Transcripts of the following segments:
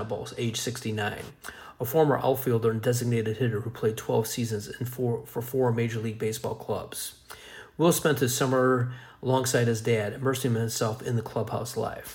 Venables, age 69, a former outfielder and designated hitter who played 12 seasons for 4 Major League Baseball clubs. Will spent his summer alongside his dad, immersing himself in the clubhouse life.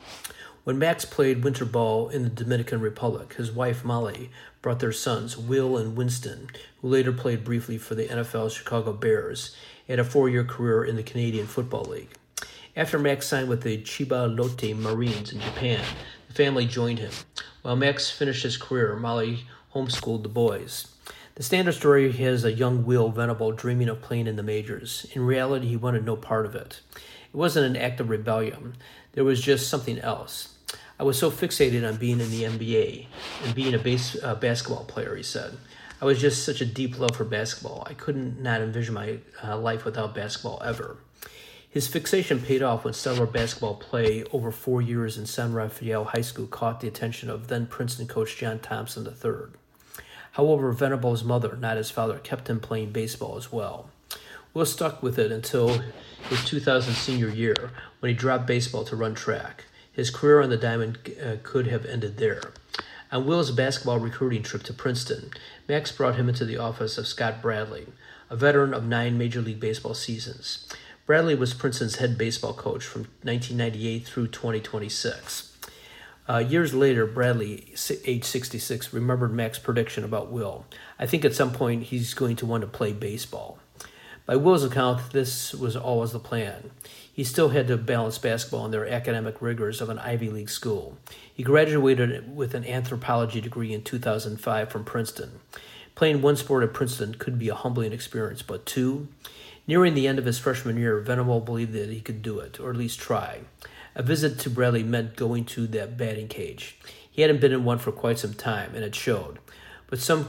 When Max played winter ball in the Dominican Republic, his wife Molly brought their sons, Will and Winston, who later played briefly for the NFL's Chicago Bears, and a 4-year career in the Canadian Football League. After Max signed with the Chiba Lotte Marines in Japan, the family joined him. While Max finished his career, Molly homeschooled the boys. The standard story has a young Will Venable dreaming of playing in the majors. In reality, he wanted no part of it. It wasn't an act of rebellion. There was just something else. I was so fixated on being in the NBA and being a basketball player, he said. I was just such a deep love for basketball. I couldn't not envision my life without basketball ever. His fixation paid off when stellar basketball play over 4 years in San Rafael High School caught the attention of then Princeton coach John Thompson III. However, Venable's mother, not his father, kept him playing baseball as well. Will stuck with it until his 2000 senior year when he dropped baseball to run track. His career on the diamond could have ended there. On Will's basketball recruiting trip to Princeton, Max brought him into the office of Scott Bradley, a veteran of 9 Major League Baseball seasons. Bradley was Princeton's head baseball coach from 1998 through 2026. Years later, Bradley, age 66, remembered Max's prediction about Will. I think at some point he's going to want to play baseball. By Will's account, this was always the plan. He still had to balance basketball and their academic rigors of an Ivy League school. He graduated with an anthropology degree in 2005 from Princeton. Playing one sport at Princeton could be a humbling experience, but 2? Nearing the end of his freshman year, Venable believed that he could do it, or at least try. A visit to Bradley meant going to that batting cage. He hadn't been in one for quite some time, and it showed. But soon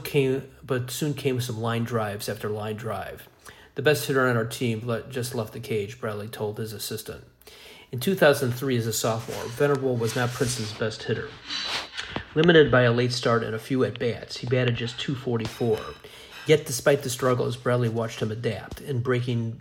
came some line drives after line drive. The best hitter on our team just left the cage, Bradley told his assistant. In 2003, as a sophomore, Venable was not Princeton's best hitter. Limited by a late start and a few at-bats, he batted just .244. Yet, despite the struggles, Bradley watched him adapt to breaking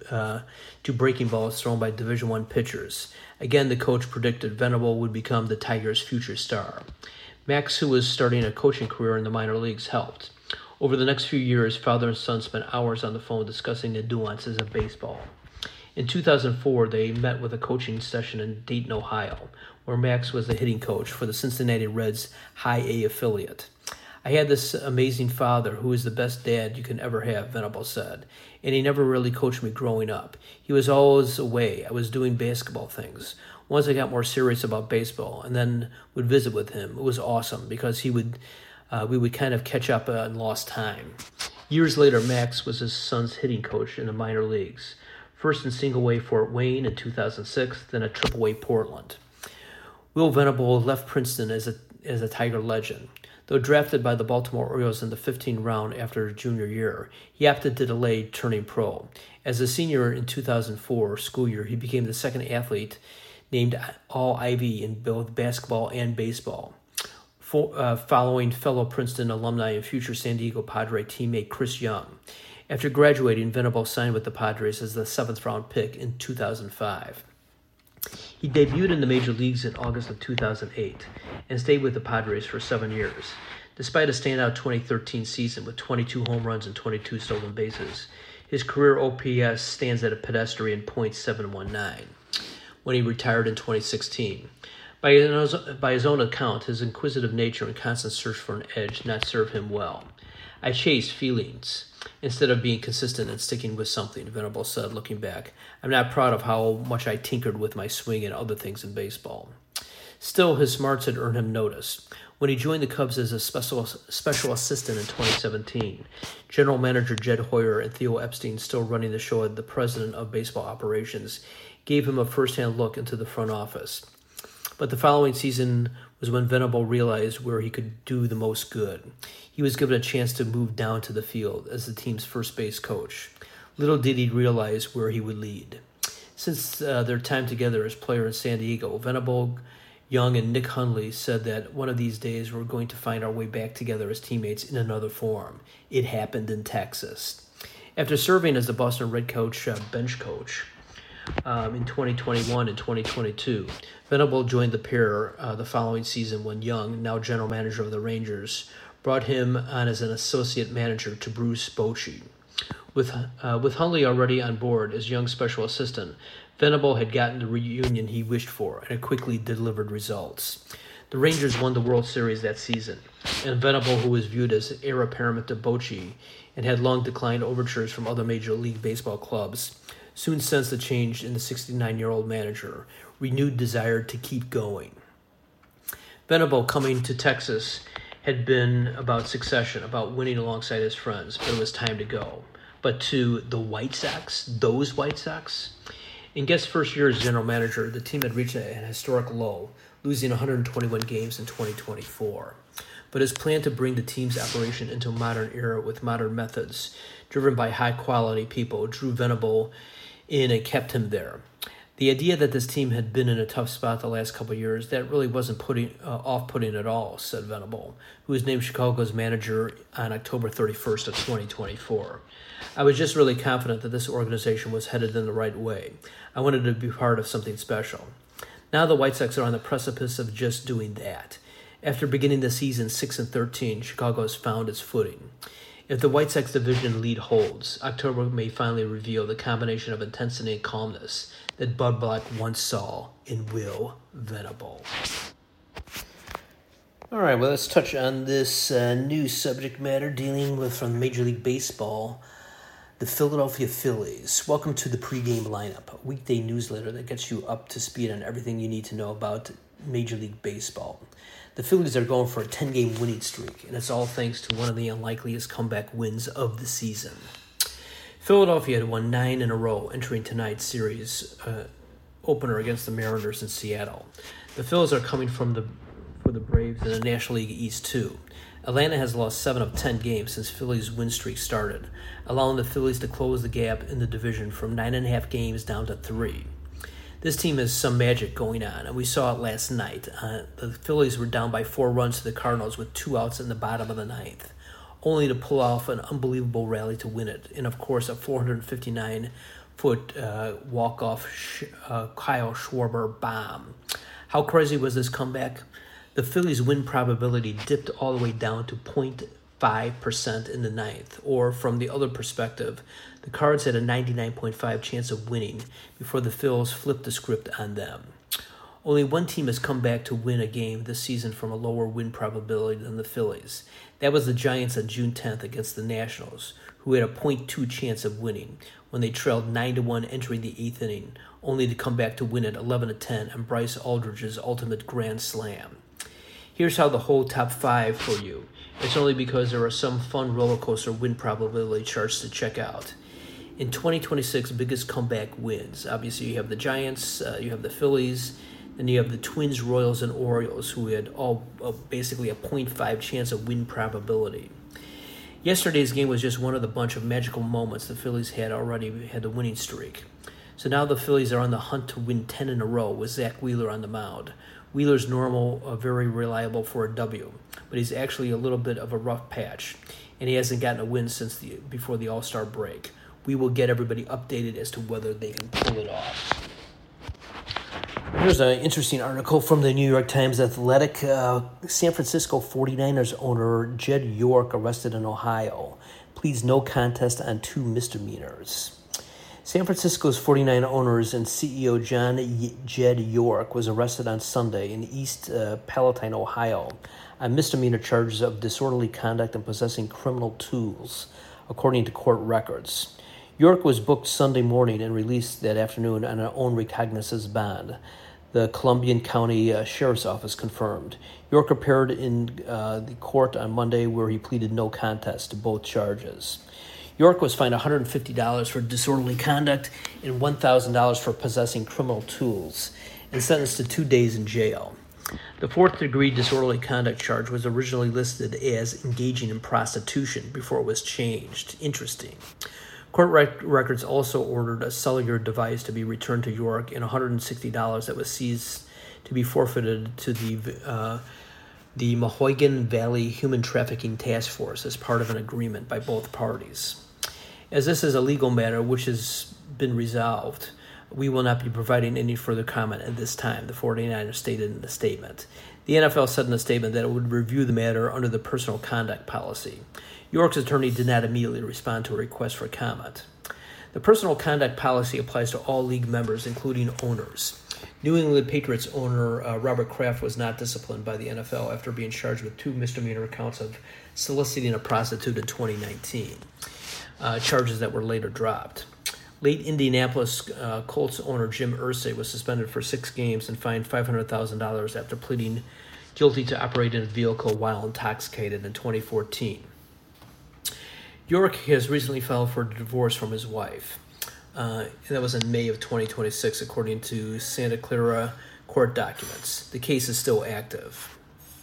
balls thrown by Division I pitchers. Again, the coach predicted Venable would become the Tigers' future star. Max, who was starting a coaching career in the minor leagues, helped. Over the next few years, father and son spent hours on the phone discussing the nuances of baseball. In 2004, they met with a coaching session in Dayton, Ohio, where Max was the hitting coach for the Cincinnati Reds High A affiliate. I had this amazing father who is the best dad you can ever have, Venable said, and he never really coached me growing up. He was always away. I was doing basketball things. Once I got more serious about baseball and then would visit with him, it was awesome because we would kind of catch up on lost time. Years later, Max was his son's hitting coach in the minor leagues, first in single-A Fort Wayne in 2006, then at Triple-A Portland. Will Venable left Princeton as a Tiger legend. Though drafted by the Baltimore Orioles in the 15th round after his junior year, he opted to delay turning pro. As a senior in 2004 school year, he became the second athlete named All-Ivy in both basketball and baseball, following fellow Princeton alumni and future San Diego Padre teammate Chris Young. After graduating, Venable signed with the Padres as the 7th-round pick in 2005. He debuted in the major leagues in August of 2008 and stayed with the Padres for 7 years. Despite a standout 2013 season with 22 home runs and 22 stolen bases, his career OPS stands at a pedestrian .719 when he retired in 2016. By his own account, his inquisitive nature and constant search for an edge did not serve him well. I chased feelings instead of being consistent and sticking with something, Venable said, looking back. I'm not proud of how much I tinkered with my swing and other things in baseball. Still, his smarts had earned him notice. When he joined the Cubs as a special assistant in 2017, General Manager Jed Hoyer and Theo Epstein, still running the show as the president of baseball operations, gave him a first-hand look into the front office. But the following season was when Venable realized where he could do the most good. He was given a chance to move down to the field as the team's first base coach. Little did he realize where he would lead. Since their time together as player in San Diego, Venable, Young, and Nick Hundley said that one of these days we're going to find our way back together as teammates in another form. It happened in Texas. After serving as the Boston Red Coach bench coach, in 2021 and 2022. Venable joined the pair the following season when Young, now general manager of the Rangers, brought him on as an associate manager to Bruce Bochy. With Hundley already on board as Young's special assistant, Venable had gotten the reunion he wished for, and it quickly delivered results. The Rangers won the World Series that season, and Venable, who was viewed as heir apparent to Bochy and had long declined overtures from other Major League Baseball clubs, soon sensed a change in the 69-year-old manager, renewed desire to keep going. Venable, coming to Texas, had been about succession, about winning alongside his friends, but it was time to go. But to the White Sox, those White Sox? In Guest's first year as general manager, the team had reached an historic low, losing 121 games in 2024. But his plan to bring the team's operation into a modern era with modern methods, driven by high-quality people, drew Venable in and kept him there. The idea that this team had been in a tough spot the last couple of years, that really wasn't off-putting at all, said Venable, who was named Chicago's manager on October 31st of 2024. I was just really confident that this organization was headed in the right way. I wanted to be part of something special. Now the White Sox are on the precipice of just doing that. After beginning the season 6-13, Chicago has found its footing. If the White Sox division lead holds, October may finally reveal the combination of intensity and calmness that Bud Black once saw in Will Venable. All right, well, let's touch on this new subject matter dealing with from Major League Baseball, the Philadelphia Phillies. Welcome to the pregame lineup, a weekday newsletter that gets you up to speed on everything you need to know about Major League Baseball. The Phillies are going for a 10-game winning streak, and it's all thanks to one of the unlikeliest comeback wins of the season. Philadelphia had won 9 in a row entering tonight's series opener against the Mariners in Seattle. The Phillies are coming for the Braves in the National League East too. Atlanta has lost 7 of 10 games since Phillies' win streak started, allowing the Phillies to close the gap in the division from 9.5 games down to 3. This team has some magic going on, and we saw it last night. The Phillies were down by 4 runs to the Cardinals with 2 outs in the bottom of the 9th, only to pull off an unbelievable rally to win it, and of course a 459-foot walk-off Kyle Schwarber bomb. How crazy was this comeback? The Phillies' win probability dipped all the way down to 0.5% in the 9th, or from the other perspective, the Cards had a 99.5 chance of winning before the Phils flipped the script on them. Only one team has come back to win a game this season from a lower win probability than the Phillies. That was the Giants on June 10th against the Nationals, who had a 0.2 chance of winning when they trailed 9-1 entering the 8th inning, only to come back to win it 11-10 on Bryce Aldridge's ultimate grand slam. Here's how the whole top 5 for you. It's only because there are some fun roller coaster win probability charts to check out. In 2026, biggest comeback wins. Obviously, you have the Giants, you have the Phillies, and you have the Twins, Royals, and Orioles, who had all basically a 0.5 chance of win probability. Yesterday's game was just one of the bunch of magical moments the Phillies had already had the winning streak. So now the Phillies are on the hunt to win 10 in a row with Zach Wheeler on the mound. Wheeler's normal, very reliable for a W, but he's actually a little bit of a rough patch, and he hasn't gotten a win since before the All-Star break. We will get everybody updated as to whether they can pull it off. Here's an interesting article from the New York Times Athletic. San Francisco 49ers owner Jed York arrested in Ohio. Pleads no contest on 2 misdemeanors. San Francisco's 49 owners and CEO Jed York was arrested on Sunday in East Palatine, Ohio, on misdemeanor charges of disorderly conduct and possessing criminal tools, according to court records. York was booked Sunday morning and released that afternoon on an own recognizance bond, the Columbian County Sheriff's Office confirmed. York appeared in the court on Monday where he pleaded no contest to both charges. York was fined $150 for disorderly conduct and $1,000 for possessing criminal tools and sentenced to 2 days in jail. The 4th-degree disorderly conduct charge was originally listed as engaging in prostitution before it was changed. Interesting. Court records also ordered a cellular device to be returned to York and $160 that was seized to be forfeited to the Mahoigan Valley Human Trafficking Task Force as part of an agreement by both parties. As this is a legal matter which has been resolved, We will not be providing any further comment at this time, the 49ers stated in the statement. The NFL said in a statement that it would review the matter under the personal conduct policy. York's attorney did not immediately respond to a request for comment. The personal conduct policy applies to all league members, including owners. New England Patriots owner Robert Kraft was not disciplined by the NFL after being charged with 2 misdemeanor counts of soliciting a prostitute in 2019, charges that were later dropped. Late Indianapolis Colts owner Jim Irsay was suspended for 6 games and fined $500,000 after pleading guilty to operating a vehicle while intoxicated in 2014. York has recently filed for divorce from his wife. That was in May of 2026, according to Santa Clara court documents. The case is still active.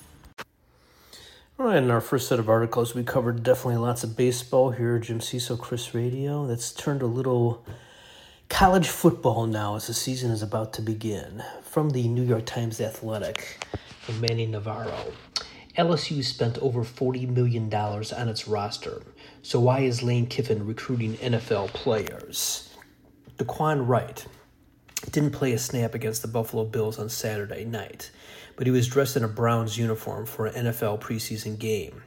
All right, in our first set of articles, we covered definitely lots of baseball here at Jim Cecil Chris Radio. That's turned a little college football now as the season is about to begin. From the New York Times Athletic, from Manny Navarro. LSU spent over $40 million on its roster. So why is Lane Kiffin recruiting NFL players? Daquan Wright didn't play a snap against the Buffalo Bills on Saturday night, but he was dressed in a Browns uniform for an NFL preseason game.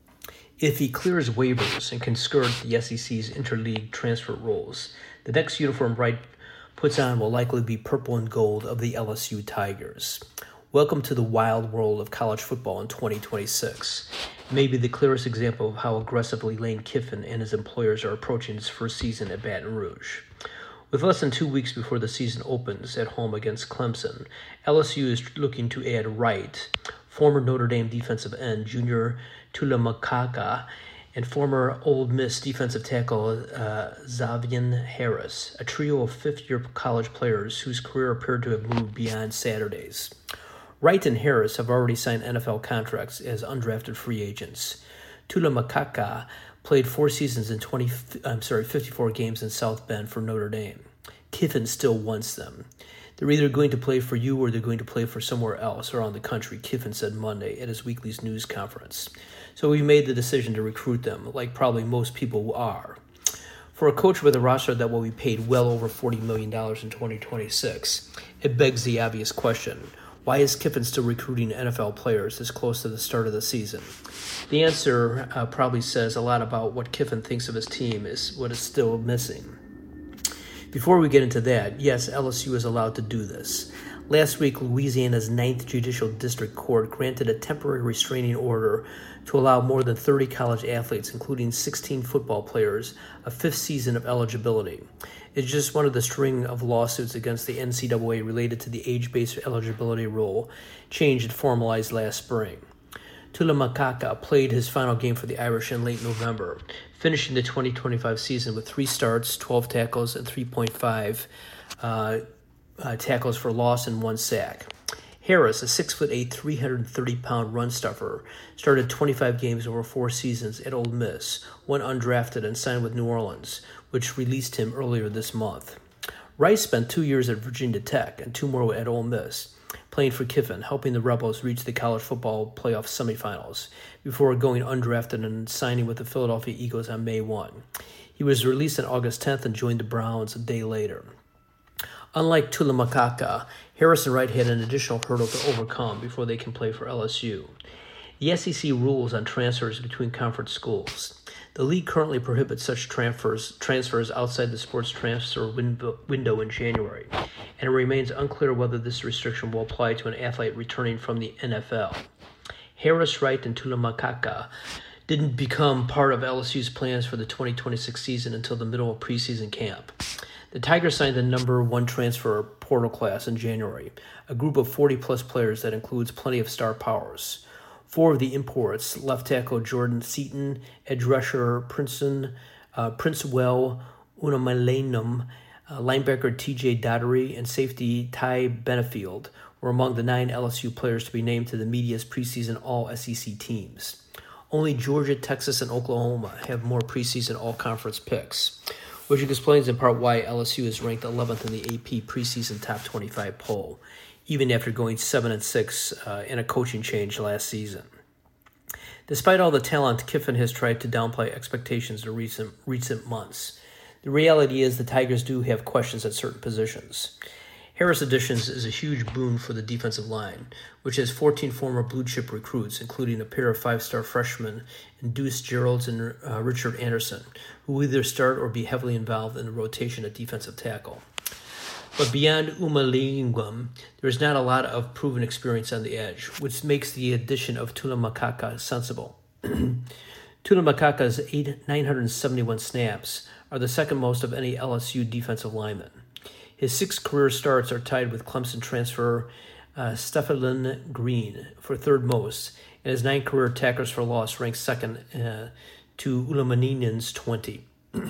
If he clears waivers and can skirt the SEC's interleague transfer rules, the next uniform Wright puts on will likely be purple and gold of the LSU Tigers. Welcome to the wild world of college football in 2026. Maybe the clearest example of how aggressively Lane Kiffin and his employers are approaching his first season at Baton Rouge. With less than 2 weeks before the season opens at home against Clemson, LSU is looking to add Wright, former Notre Dame defensive end Junior Tuihalamaka, and former Ole Miss defensive tackle Xavier Harris, a trio of fifth-year college players whose career appeared to have moved beyond Saturdays. Wright and Harris have already signed NFL contracts as undrafted free agents. Tuihalamaka played 4 seasons in 54 games in South Bend for Notre Dame. Kiffin still wants them. They're either going to play for you or they're going to play for somewhere else around the country, Kiffin said Monday at his weekly news conference. So we made the decision to recruit them, like probably most people are. For a coach with a roster that will be paid well over $40 million in 2026, it begs the obvious question. Why is Kiffin still recruiting NFL players this close to the start of the season? The answer probably says a lot about what Kiffin thinks of his team is what is still missing. Before we get into that, yes, LSU is allowed to do this. Last week, Louisiana's 9th Judicial District Court granted a temporary restraining order to allow more than 30 college athletes, including 16 football players, a 5th season of eligibility. It's just one of the string of lawsuits against the NCAA related to the age-based eligibility rule change it formalized last spring. Tuihalamaka played his final game for the Irish in late November, finishing the 2025 season with 3 starts, 12 tackles, and 3.5 tackles for loss and 1 sack. Harris, a 6'8", 330-pound run stuffer, started 25 games over 4 seasons at Ole Miss, went undrafted and signed with New Orleans, which released him earlier this month. Rice spent 2 years at Virginia Tech and 2 more at Ole Miss, playing for Kiffin, helping the Rebels reach the college football playoff semifinals before going undrafted and signing with the Philadelphia Eagles on May 1. He was released on August 10th and joined the Browns a day later. Unlike Tuihalamaka, Harris and Wright had an additional hurdle to overcome before they can play for LSU. The SEC rules on transfers between conference schools. The league currently prohibits such transfers outside the sports transfer window in January, and it remains unclear whether this restriction will apply to an athlete returning from the NFL. Harris, Wright, and Tuihalamaka didn't become part of LSU's plans for the 2026 season until the middle of preseason camp. The Tigers signed the number 1 transfer portal class in January, a group of 40-plus players that includes plenty of star powers. 4 of the imports, left tackle Jordan Seaton, edge rusher Princewell Unamalanum, linebacker T.J. Daugherty, and safety Ty Benefield, were among the 9 LSU players to be named to the media's preseason All-SEC teams. Only Georgia, Texas, and Oklahoma have more preseason all-conference picks, which explains in part why LSU is ranked 11th in the AP preseason top 25 poll, even after going 7-6 in a coaching change last season. Despite all the talent, Kiffin has tried to downplay expectations in recent months. The reality is the Tigers do have questions at certain positions. Harris additions is a huge boon for the defensive line, which has 14 former blue-chip recruits, including a pair of five-star freshmen in Deuce Geralds and Richard Anderson, who will either start or be heavily involved in the rotation at defensive tackle. But beyond Umalingam, there is not a lot of proven experience on the edge, which makes the addition of Tula Makaka sensible. Tula Makaka's 971 snaps are the second most of any LSU defensive lineman. His 6 career starts are tied with Clemson transfer Stephen Green for third most, and his 9 career tackles for loss ranks second to Ulamaninen's 20.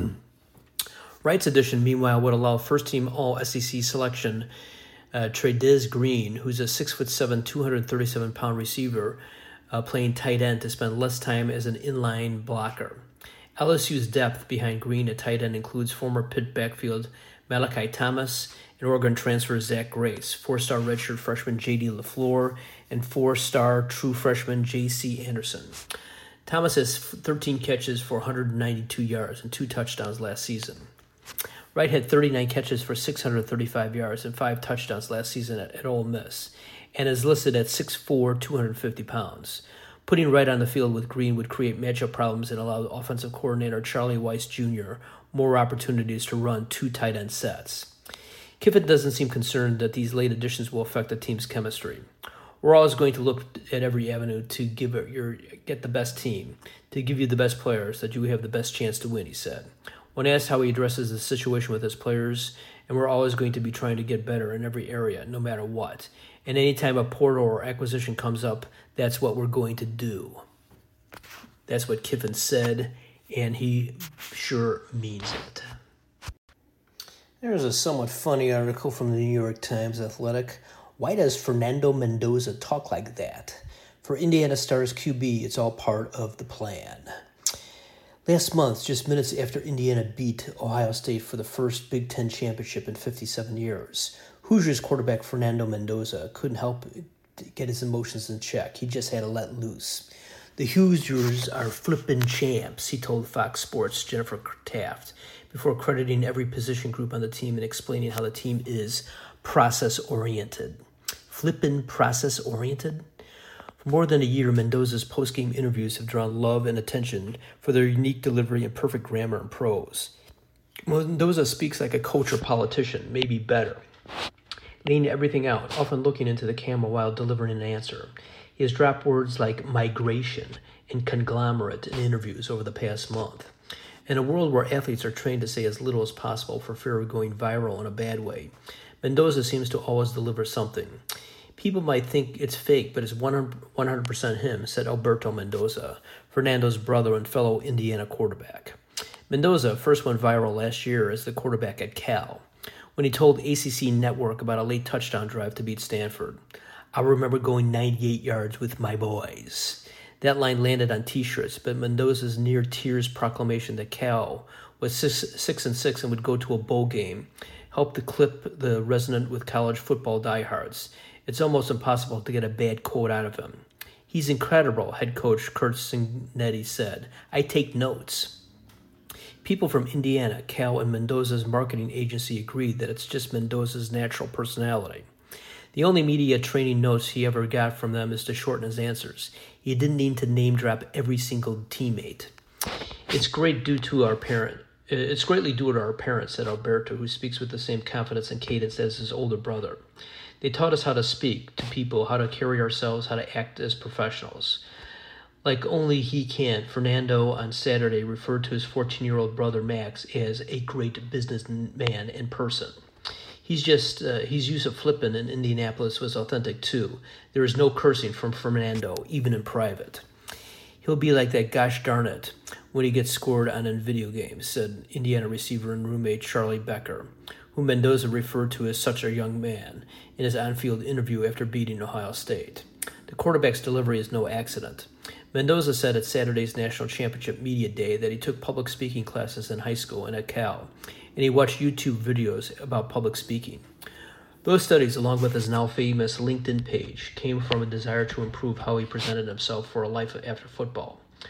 Wright's addition, meanwhile, would allow first-team All-SEC selection Trediz Green, who's a 6'7", 237-pound receiver playing tight end, to spend less time as an inline blocker. LSU's depth behind Green at tight end includes former Pitt backfield Malachi Thomas and Oregon transfer Zach Grace, 4-star redshirt freshman J.D. LaFleur, and 4-star true freshman J.C. Anderson. Thomas has 13 catches for 192 yards and 2 touchdowns last season. Wright had 39 catches for 635 yards and 5 touchdowns last season at Ole Miss, and is listed at 6'4", 250 pounds. Putting Wright on the field with Green would create matchup problems and allow offensive coordinator Charlie Weiss Jr. more opportunities to run 2 tight end sets. Kiffin doesn't seem concerned that these late additions will affect the team's chemistry. We're always going to look at every avenue to get the best team, to give you the best players, that you have the best chance to win, he said. When asked how he addresses the situation with his players, and we're always going to be trying to get better in every area, no matter what. And anytime a portal or acquisition comes up, that's what we're going to do. That's what Kiffin said, and he sure means it. There's a somewhat funny article from the New York Times Athletic. Why does Fernando Mendoza talk like that? For Indiana Stars QB, it's all part of the plan. Last month, just minutes after Indiana beat Ohio State for the first Big Ten championship in 57 years, Hoosiers quarterback Fernando Mendoza couldn't help get his emotions in check. He just had to let loose. The Hoosiers are flippin' champs, he told Fox Sports' Jennifer Taft, before crediting every position group on the team and explaining how the team is process-oriented. Flippin' process-oriented? For more than a year, Mendoza's post-game interviews have drawn love and attention for their unique delivery and perfect grammar and prose. Mendoza speaks like a coach or politician, maybe better, laying everything out, often looking into the camera while delivering an answer. He has dropped words like migration and conglomerate in interviews over the past month. In a world where athletes are trained to say as little as possible for fear of going viral in a bad way, Mendoza seems to always deliver something. People might think it's fake, but it's 100% him, said Alberto Mendoza, Fernando's brother and fellow Indiana quarterback. Mendoza first went viral last year as the quarterback at Cal, when he told ACC Network about a late touchdown drive to beat Stanford. I remember going 98 yards with my boys. That line landed on T-shirts, but Mendoza's near-tears proclamation that Cal was 6-6 and would go to a bowl game helped to clip the resonant with college football diehards. It's almost impossible to get a bad quote out of him. He's incredible, head coach Curt Cignetti said. I take notes. People from Indiana, Cal, and Mendoza's marketing agency agreed that it's just Mendoza's natural personality. The only media training notes he ever got from them is to shorten his answers. He didn't need to name drop every single teammate. It's greatly due to our parents, said Alberto, who speaks with the same confidence and cadence as his older brother. They taught us how to speak to people, how to carry ourselves, how to act as professionals. Like only he can, Fernando on Saturday referred to his 14-year-old brother Max as a great businessman in person. His use of flippin' in Indianapolis was authentic too. There is no cursing from Fernando, even in private. He'll be like that gosh darn it when he gets scored on in video games, said Indiana receiver and roommate Charlie Becker, whom Mendoza referred to as such a young man in his on-field interview after beating Ohio State. The quarterback's delivery is no accident. Mendoza said at Saturday's National Championship Media Day that he took public speaking classes in high school and at Cal, and he watched YouTube videos about public speaking. Those studies, along with his now famous LinkedIn page, came from a desire to improve how he presented himself for a life after football.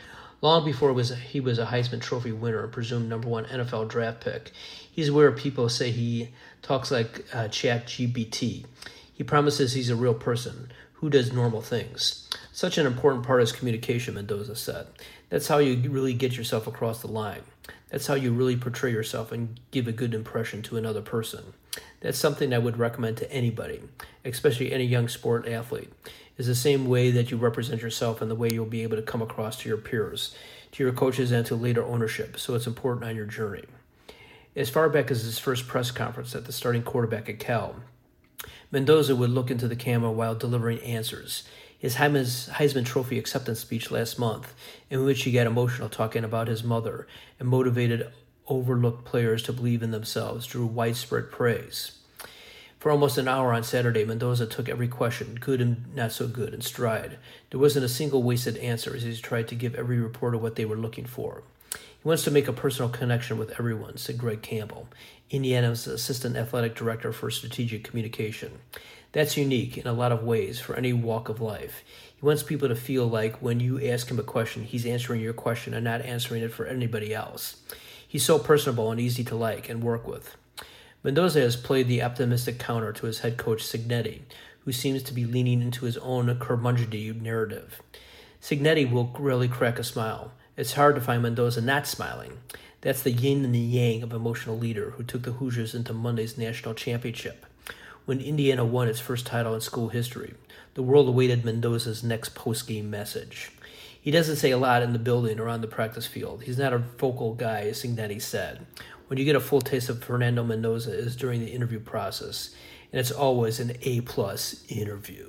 Long before he was a Heisman Trophy winner and presumed number one NFL draft pick, he's aware people say he talks like ChatGPT. He promises he's a real person who does normal things. Such an important part is communication, Mendoza said. That's how you really get yourself across the line. That's how you really portray yourself and give a good impression to another person. That's something I would recommend to anybody, especially any young sport athlete. It's the same way that you represent yourself and the way you'll be able to come across to your peers, to your coaches, and to later ownership, so it's important on your journey. As far back as his first press conference at the starting quarterback at Cal, Mendoza would look into the camera while delivering answers. His Heisman Trophy acceptance speech last month, in which he got emotional talking about his mother and motivated overlooked players to believe in themselves, drew widespread praise. For almost an hour on Saturday, Mendoza took every question, good and not so good, in stride. There wasn't a single wasted answer as he tried to give every reporter what they were looking for. He wants to make a personal connection with everyone, said Greg Campbell, Indiana's assistant athletic director for strategic communication. That's unique in a lot of ways for any walk of life. He wants people to feel like when you ask him a question, he's answering your question and not answering it for anybody else. He's so personable and easy to like and work with. Mendoza has played the optimistic counter to his head coach Cignetti, who seems to be leaning into his own curmudgeonly narrative. Cignetti will really crack a smile. It's hard to find Mendoza not smiling. That's the yin and the yang of an emotional leader who took the Hoosiers into Monday's national championship. When Indiana won its first title in school history, the world awaited Mendoza's next post-game message. He doesn't say a lot in the building or on the practice field. He's not a vocal guy, as Cignetti said. When you get a full taste of Fernando Mendoza is during the interview process, and it's always an A-plus interview.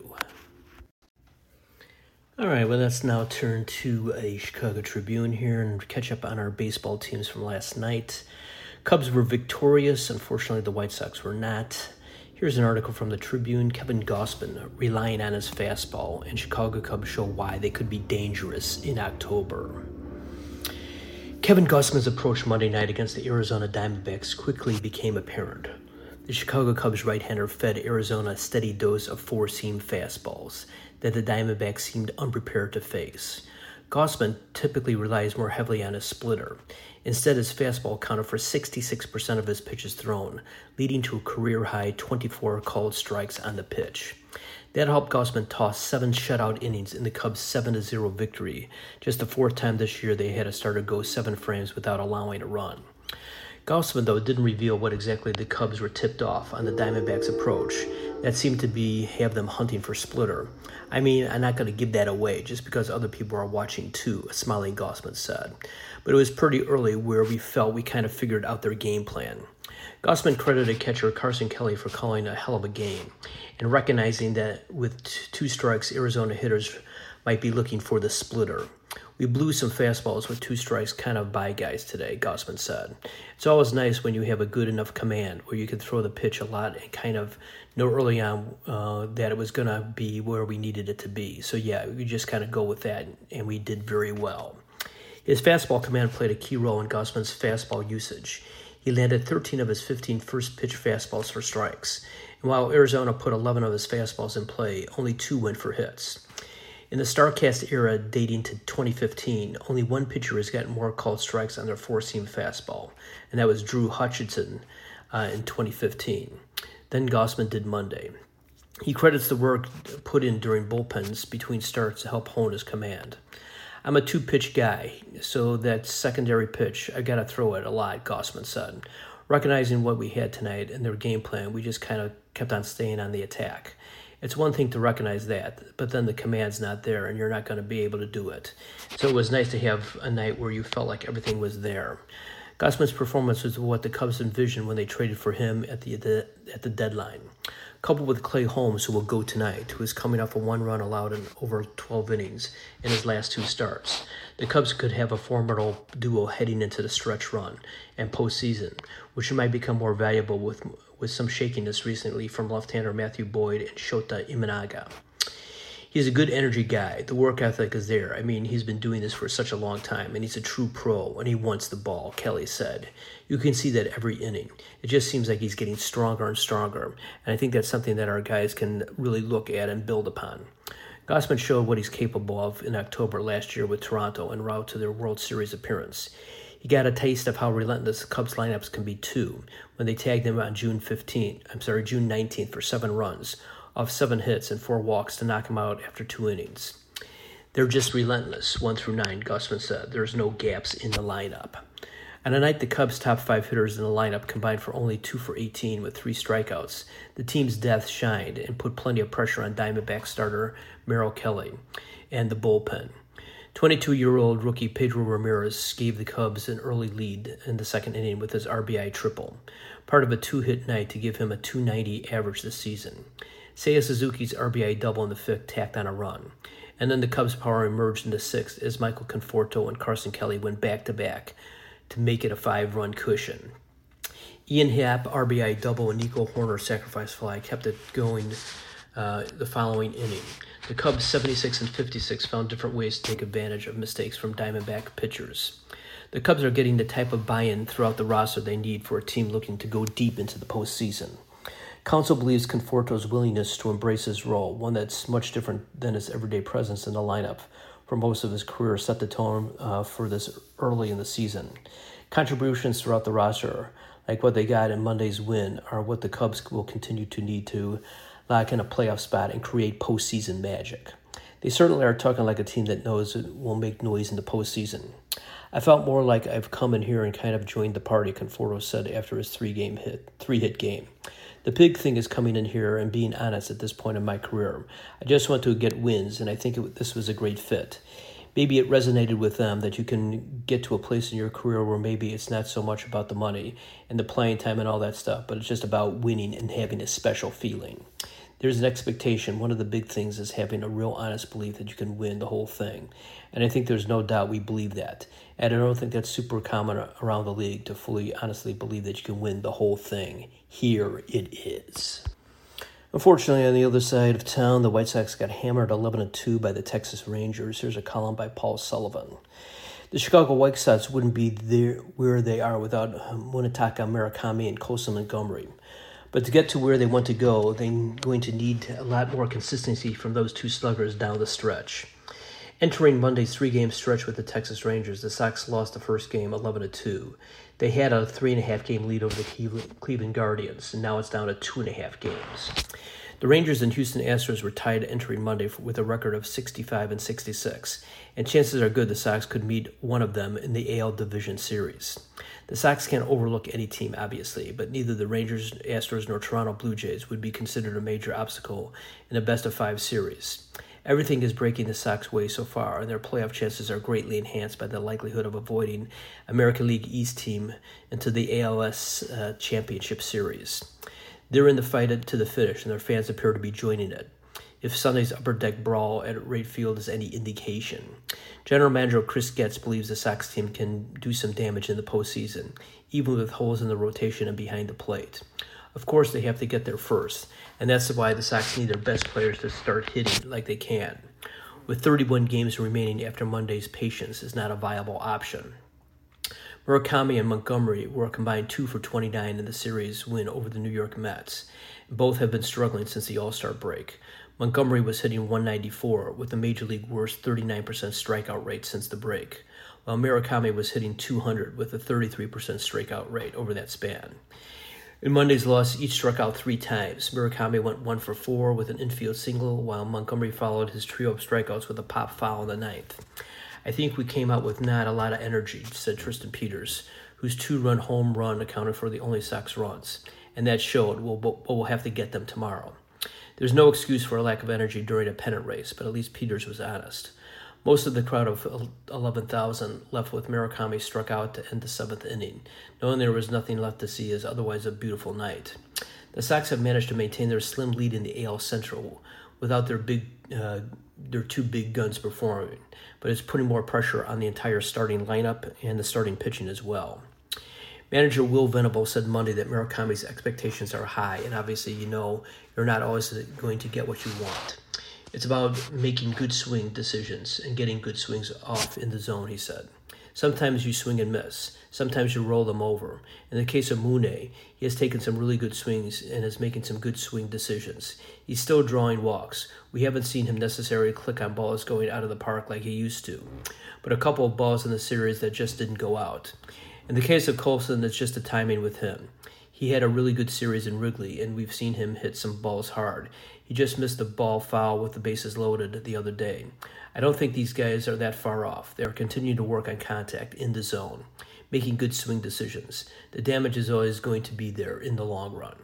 All right, well, let's now turn to a Chicago Tribune here and catch up on our baseball teams from last night. Cubs were victorious. Unfortunately, the White Sox were not. Here's an article from the Tribune. Kevin Gausman relying on his fastball, and Chicago Cubs show why they could be dangerous in October. Kevin Gausman's approach Monday night against the Arizona Diamondbacks quickly became apparent. The Chicago Cubs right-hander fed Arizona a steady dose of four-seam fastballs that the Diamondbacks seemed unprepared to face. Gausman typically relies more heavily on his splitter. Instead, his fastball accounted for 66% of his pitches thrown, leading to a career-high 24 called strikes on the pitch. That helped Gausman toss 7 shutout innings in the Cubs' 7-0 victory, just the fourth time this year they had a starter go 7 frames without allowing a run. Gausman, though, didn't reveal what exactly the Cubs were tipped off on the Diamondbacks' approach. That seemed to have them hunting for splitter. I mean, I'm not going to give that away just because other people are watching too, a smiling Gausman said. But it was pretty early where we felt we kind of figured out their game plan. Gausman credited catcher Carson Kelly for calling a hell of a game and recognizing that with 2 strikes, Arizona hitters might be looking for the splitter. We blew some fastballs with 2 strikes kind of by guys today, Gausman said. It's always nice when you have a good enough command where you can throw the pitch a lot and kind of know early on that it was going to be where we needed it to be. So yeah, we just kind of go with that, and we did very well. His fastball command played a key role in Gausman's fastball usage. He landed 13 of his 15 first-pitch fastballs for strikes. And while Arizona put 11 of his fastballs in play, only 2 went for hits. In the StarCast era dating to 2015, only one pitcher has gotten more called strikes on their four-seam fastball, and that was Drew Hutchison in 2015. Then Gausman did Monday. He credits the work put in during bullpens between starts to help hone his command. I'm a 2-pitch guy, so that secondary pitch, I got to throw it a lot, Gausman said. Recognizing what we had tonight and their game plan, we just kind of kept on staying on the attack. It's one thing to recognize that, but then the command's not there and you're not going to be able to do it. So it was nice to have a night where you felt like everything was there. Gausman's performance was what the Cubs envisioned when they traded for him at the deadline. Coupled with Clay Holmes, who will go tonight, who is coming off a 1 run allowed in over 12 innings in his last 2 starts. The Cubs could have a formidable duo heading into the stretch run and postseason, which might become more valuable with some shakiness recently from left-hander Matthew Boyd and Shota Imanaga. He's a good energy guy. The work ethic is there. I mean, he's been doing this for such a long time, and he's a true pro, and he wants the ball, Kelly said. You can see that every inning. It just seems like he's getting stronger and stronger, and I think that's something that our guys can really look at and build upon. Gausman showed what he's capable of in October last year with Toronto en route to their World Series appearance. He got a taste of how relentless the Cubs lineups can be too when they tagged him on June 19th for 7 runs, off 7 hits and 4 walks to knock him out after 2 innings. They're just relentless, 1 through 9, Gausman said. There's no gaps in the lineup. On a night the Cubs' top 5 hitters in the lineup combined for only 2 for 18 with 3 strikeouts, the team's depth shined and put plenty of pressure on Diamondback starter Merrill Kelly and the bullpen. 22-year-old rookie Pedro Ramirez gave the Cubs an early lead in the second inning with his RBI triple, part of a 2-hit night to give him a .290 average this season. Seiya Suzuki's RBI double in the 5th tacked on a run, and then the Cubs' power emerged in the 6th as Michael Conforto and Carson Kelly went back-to-back to make it a 5-run cushion. Ian Happ RBI double and Nico Hoerner sacrifice fly kept it going the following inning. The Cubs 76 and 56 found different ways to take advantage of mistakes from Diamondback pitchers. The Cubs are getting the type of buy-in throughout the roster they need for a team looking to go deep into the postseason. Counsell believes Conforto's willingness to embrace his role, one that's much different than his everyday presence in the lineup for most of his career, set the tone for this early in the season. Contributions throughout the roster, like what they got in Monday's win, are what the Cubs will continue to need to lock in a playoff spot and create postseason magic. They certainly are talking like a team that knows it will make noise in the postseason. I felt more like I've come in here and kind of joined the party, Conforto said after his three-hit game. The big thing is coming in here and being honest at this point in my career. I just want to get wins, and I think this was a great fit. Maybe it resonated with them that you can get to a place in your career where maybe it's not so much about the money and the playing time and all that stuff, but it's just about winning and having a special feeling. There's an expectation. One of the big things is having a real honest belief that you can win the whole thing. And I think there's no doubt we believe that. And I don't think that's super common around the league to fully honestly believe that you can win the whole thing. Here it is. Unfortunately, on the other side of town, the White Sox got hammered 11-2 by the Texas Rangers. Here's a column by Paul Sullivan. The Chicago White Sox wouldn't be there where they are without Munetaka Murakami and Kosa Montgomery. But to get to where they want to go, they're going to need a lot more consistency from those 2 sluggers down the stretch. Entering Monday's 3-game stretch with the Texas Rangers, the Sox lost the first game 11-2. They had a 3.5-game lead over the Cleveland Guardians, and now it's down to 2.5 games. The Rangers and Houston Astros were tied entering Monday with a record of 65 and 66, and chances are good the Sox could meet one of them in the AL Division Series. The Sox can't overlook any team, obviously, but neither the Rangers, Astros, nor Toronto Blue Jays would be considered a major obstacle in a best-of-5 series. Everything is breaking the Sox way so far, and their playoff chances are greatly enhanced by the likelihood of avoiding American League East team into the ALS Championship Series. They're in the fight to the finish, and their fans appear to be joining it, if Sunday's upper deck brawl at Wright Field is any indication. General Manager Chris Getz believes the Sox team can do some damage in the postseason, even with holes in the rotation and behind the plate. Of course, they have to get there first, and that's why the Sox need their best players to start hitting like they can. With 31 games remaining after Monday's, patience is not a viable option. Murakami and Montgomery were a combined 2 for 29 in the series win over the New York Mets. Both have been struggling since the All-Star break. Montgomery was hitting .194 with the Major League worst 39% strikeout rate since the break, while Murakami was hitting .200 with a 33% strikeout rate over that span. In Monday's loss, each struck out 3 times. Murakami went 1 for 4 with an infield single, while Montgomery followed his trio of strikeouts with a pop foul in the 9th. I think we came out with not a lot of energy, said Tristan Peters, whose 2-run home run accounted for the only Sox runs. And that showed, we'll have to get them tomorrow. There's no excuse for a lack of energy during a pennant race, but at least Peters was honest. Most of the crowd of 11,000 left with Murakami struck out to end the 7th inning, knowing there was nothing left to see as otherwise a beautiful night. The Sox have managed to maintain their slim lead in the AL Central without their 2 big guns performing, but it's putting more pressure on the entire starting lineup and the starting pitching as well. Manager Will Venable said Monday that Murakami's expectations are high, and obviously you're not always going to get what you want. It's about making good swing decisions and getting good swings off in the zone, he said. Sometimes you swing and miss. Sometimes you roll them over. In the case of Mune, he has taken some really good swings and is making some good swing decisions. He's still drawing walks. We haven't seen him necessarily click on balls going out of the park like he used to, but a couple of balls in the series that just didn't go out. In the case of Colson, it's just the timing with him. He had a really good series in Wrigley, and we've seen him hit some balls hard. He just missed a ball foul with the bases loaded the other day. I don't think these guys are that far off. They are continuing to work on contact in the zone, making good swing decisions. The damage is always going to be there in the long run.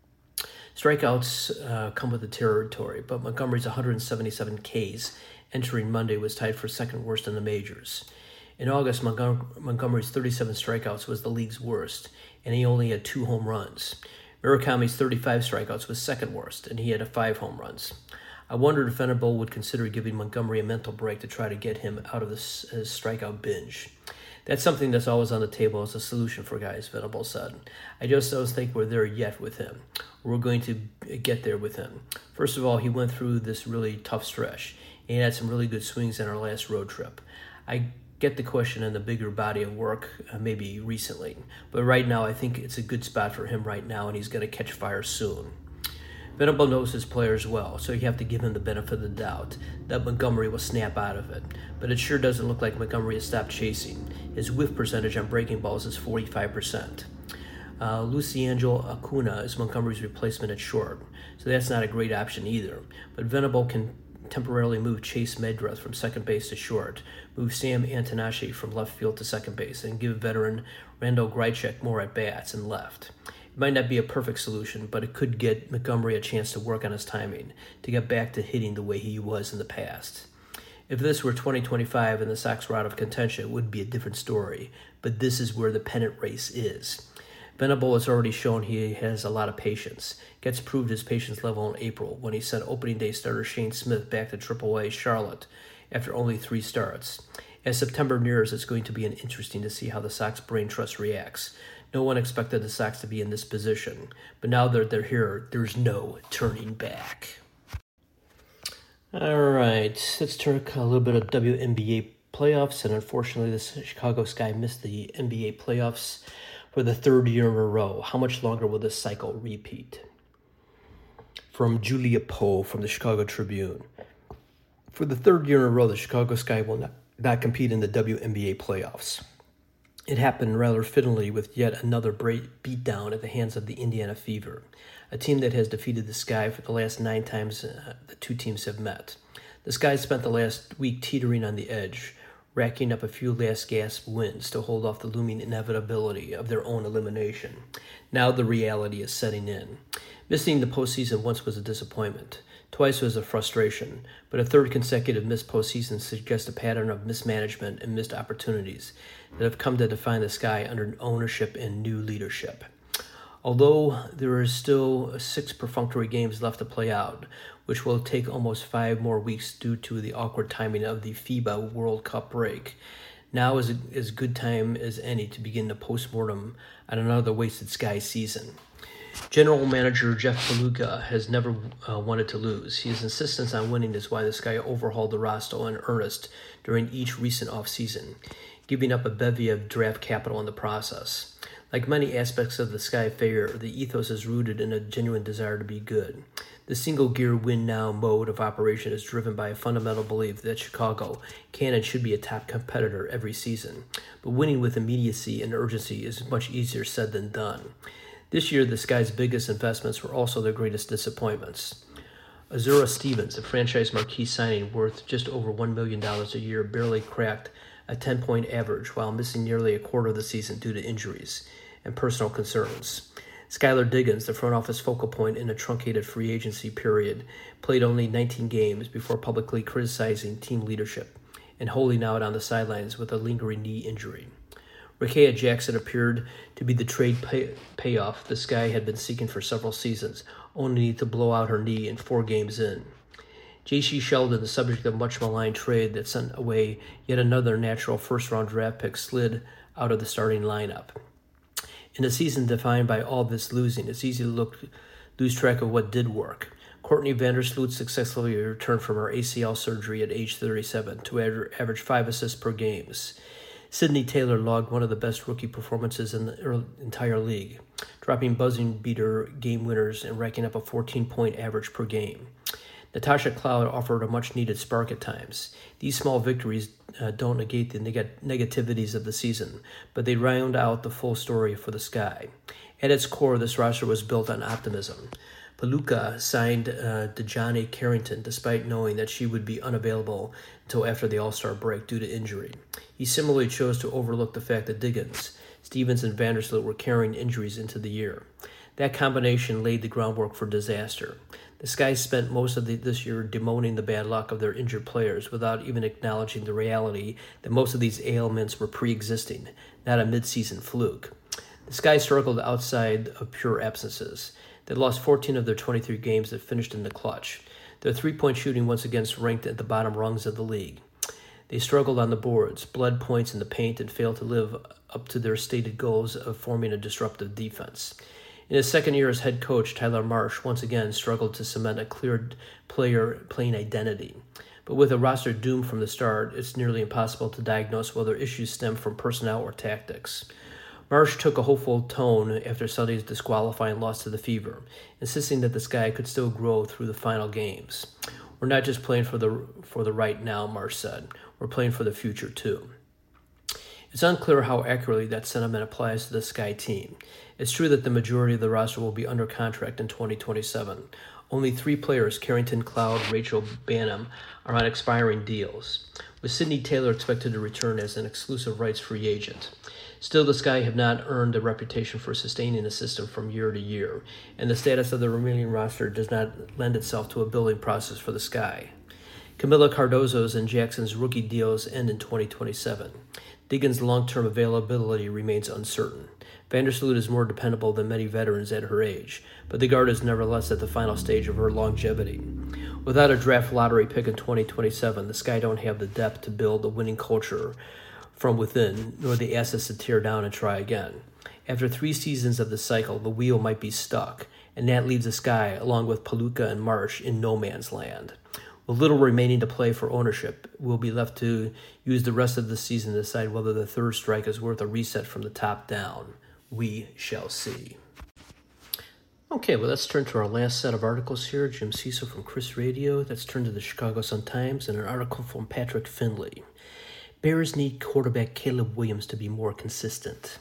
Strikeouts come with the territory, but Montgomery's 177 Ks entering Monday was tied for second worst in the majors. In August, Montgomery's 37 strikeouts was the league's worst, and he only had 2 home runs. Murakami's 35 strikeouts was second worst, and he had 5 home runs. I wondered if Venable would consider giving Montgomery a mental break to try to get him out of this strikeout binge. That's something that's always on the table as a solution for guys, Venable said. I just don't think we're there yet with him. We're going to get there with him. First of all, he went through this really tough stretch, and he had some really good swings on our last road trip. I get the question in the bigger body of work maybe recently, but right now I think it's a good spot for him right now, and he's going to catch fire soon. Venable knows his players well, so you have to give him the benefit of the doubt that Montgomery will snap out of it, but it sure doesn't look like Montgomery has stopped chasing. His whiff percentage on breaking balls is 45%. Luciangel Acuna is Montgomery's replacement at short, so that's not a great option either, but Venable can temporarily move Chase Medreth from second base to short, move Sam Antonashi from left field to second base, and give veteran Randall Grichuk more at-bats in left. It might not be a perfect solution, but it could get Montgomery a chance to work on his timing, to get back to hitting the way he was in the past. If this were 2025 and the Sox were out of contention, it would be a different story, but this is where the pennant race is. Venable has already shown he has a lot of patience. Gets proved his patience level in April when he sent opening day starter Shane Smith back to AAA Charlotte after only 3 starts. As September nears, it's going to be interesting to see how the Sox brain trust reacts. No one expected the Sox to be in this position, but now that they're here, there's no turning back. All right, let's talk a little bit of WNBA playoffs, and unfortunately, the Chicago Sky missed the NBA playoffs for the 3rd year in a row. How much longer will this cycle repeat? From Julia Poe from the Chicago Tribune. For the 3rd year in a row, the Chicago Sky will not compete in the WNBA playoffs. It happened rather fittingly with yet another beatdown at the hands of the Indiana Fever, a team that has defeated the Sky for the last 9 times the 2 teams have met. The Sky spent the last week teetering on the edge, racking up a few last-gasp wins to hold off the looming inevitability of their own elimination. Now the reality is setting in. Missing the postseason once was a disappointment. Twice was a frustration, but a 3rd consecutive missed postseason suggests a pattern of mismanagement and missed opportunities that have come to define the Sky under ownership and new leadership. Although there is still 6 perfunctory games left to play out, which will take almost 5 more weeks due to the awkward timing of the FIBA World Cup break, now is as good time as any to begin the postmortem on another wasted Sky season. General Manager Jeff Peluca has never wanted to lose. His insistence on winning is why the Sky overhauled the roster in earnest during each recent offseason, giving up a bevy of draft capital in the process. Like many aspects of the Sky affair, the ethos is rooted in a genuine desire to be good. The single-gear win-now mode of operation is driven by a fundamental belief that Chicago can and should be a top competitor every season, but winning with immediacy and urgency is much easier said than done. This year, the Sky's biggest investments were also their greatest disappointments. Azura Stevens, a franchise marquee signing worth just over $1 million a year, barely cracked a 10-point average while missing nearly a quarter of the season due to injuries and personal concerns. Skylar Diggins, the front office focal point in a truncated free agency period, played only 19 games before publicly criticizing team leadership and holding out on the sidelines with a lingering knee injury. Rakea Jackson appeared to be the trade payoff the Sky had been seeking for several seasons, only to blow out her knee in 4 games in. J.C. Sheldon, the subject of much maligned trade that sent away yet another natural first-round draft pick, slid out of the starting lineup. In a season defined by all this losing, it's easy to lose track of what did work. Courtney Vandersloot successfully returned from her ACL surgery at age 37 to average 5 assists per game. Sidney Taylor logged one of the best rookie performances in the entire league, dropping buzzer-beater game winners and racking up a 14-point average per game. Natasha Cloud offered a much-needed spark at times. These small victories don't negate the negativities of the season, but they round out the full story for the Sky. At its core, this roster was built on optimism. Peluca signed Dejani Carrington despite knowing that she would be unavailable until after the All-Star break due to injury. He similarly chose to overlook the fact that Diggins, Stevens, and Vandersloot were carrying injuries into the year. That combination laid the groundwork for disaster. The Sky spent most of this year bemoaning the bad luck of their injured players without even acknowledging the reality that most of these ailments were pre-existing, not a mid-season fluke. The Sky struggled outside of pure absences. They lost 14 of their 23 games that finished in the clutch. Their three-point shooting once again ranked at the bottom rungs of the league. They struggled on the boards, bled points in the paint, and failed to live up to their stated goals of forming a disruptive defense. In his second year as head coach, Tyler Marsh once again struggled to cement a clear player playing identity. But with a roster doomed from the start, it's nearly impossible to diagnose whether issues stem from personnel or tactics. Marsh took a hopeful tone after Sunday's disqualifying loss to the Fever, insisting that the Sky could still grow through the final games. "We're not just playing for the right now," Marsh said. "We're playing for the future too." It's unclear how accurately that sentiment applies to the Sky team. It's true that the majority of the roster will be under contract in 2027. Only 3 players, Carrington, Cloud, Rachel Banham, are on expiring deals, with Sidney Taylor expected to return as an exclusive rights free agent. Still, the Sky have not earned a reputation for sustaining the system from year to year, and the status of the remaining roster does not lend itself to a building process for the Sky. Camila Cardozo's and Jackson's rookie deals end in 2027. Diggins' long-term availability remains uncertain. Vandersloot is more dependable than many veterans at her age, but the guard is nevertheless at the final stage of her longevity. Without a draft lottery pick in 2027, the Sky don't have the depth to build a winning culture from within, nor the assets to tear down and try again. After 3 seasons of the cycle, the wheel might be stuck, and that leaves the Sky, along with Peluca and Marsh, in no man's land. With little remaining to play for ownership, we'll be left to use the rest of the season to decide whether the third strike is worth a reset from the top down. We shall see. Okay, well, let's turn to our last set of articles here. Jim Cecil from Chris Radio. Let's turn to the Chicago Sun-Times and an article from Patrick Finley. Bears need quarterback Caleb Williams to be more consistent.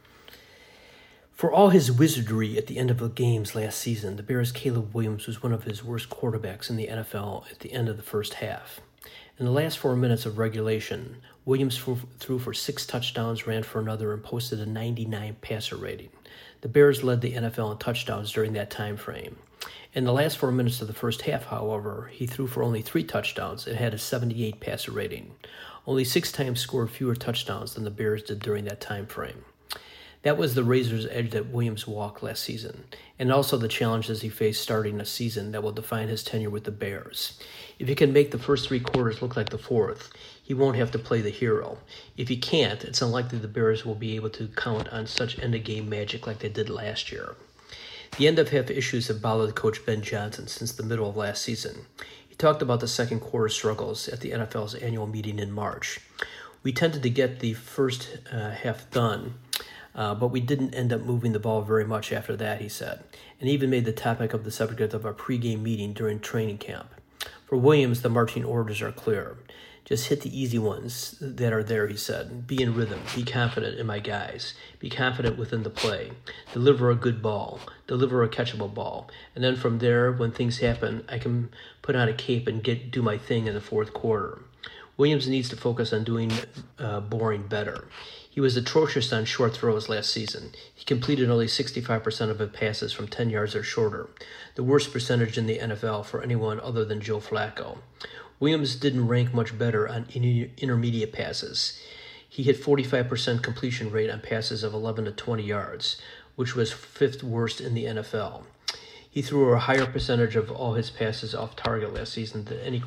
For all his wizardry at the end of the games last season, the Bears' Caleb Williams was one of his worst quarterbacks in the NFL at the end of the first half. In the last 4 minutes of regulation, Williams threw for 6 touchdowns, ran for another, and posted a 99 passer rating. The Bears led the NFL in touchdowns during that time frame. In the last 4 minutes of the first half, however, he threw for only 3 touchdowns and had a 78 passer rating. Only 6 times scored fewer touchdowns than the Bears did during that time frame. That was the razor's edge that Williams walked last season, and also the challenges he faced starting a season that will define his tenure with the Bears. If he can make the first 3 quarters look like the fourth, he won't have to play the hero. If he can't, it's unlikely the Bears will be able to count on such end-of-game magic like they did last year. The end-of-half issues have bothered Coach Ben Johnson since the middle of last season. He talked about the second quarter struggles at the NFL's annual meeting in March. "We tended to get the first half done, but we didn't end up moving the ball very much after that," he said, and even made the topic of the subject of our pregame meeting during training camp. For Williams, the marching orders are clear. "Just hit the easy ones that are there," he said. "Be in rhythm. Be confident in my guys. Be confident within the play. Deliver a good ball. Deliver a catchable ball. And then from there, when things happen, I can put on a cape and do my thing in the fourth quarter." Williams needs to focus on doing boring better. He was atrocious on short throws last season. He completed only 65% of his passes from 10 yards or shorter, the worst percentage in the NFL for anyone other than Joe Flacco. Williams didn't rank much better on intermediate passes. He hit 45% completion rate on passes of 11 to 20 yards, which was 5th worst in the NFL. He threw a higher percentage of all his passes off target last season than any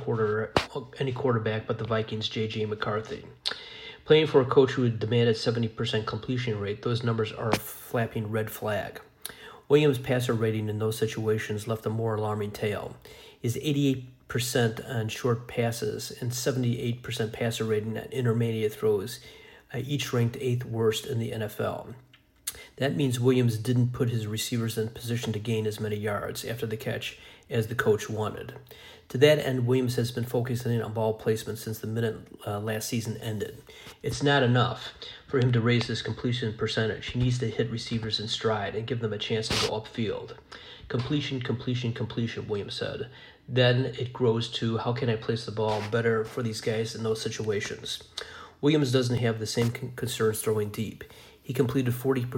quarterback but the Vikings' J.J. McCarthy. Playing for a coach who demanded 70% completion rate, those numbers are a flapping red flag. Williams' passer rating in those situations left a more alarming tale. His 88% on short passes and 78% passer rating on intermediate throws each ranked 8th worst in the NFL. That means Williams didn't put his receivers in position to gain as many yards after the catch as the coach wanted. To that end, Williams has been focusing on ball placement since the minute last season ended. It's not enough for him to raise his completion percentage. He needs to hit receivers in stride and give them a chance to go upfield. Completion, Williams said. Then it grows to, how can I place the ball better for these guys in those situations? Williams doesn't have the same concerns throwing deep. He completed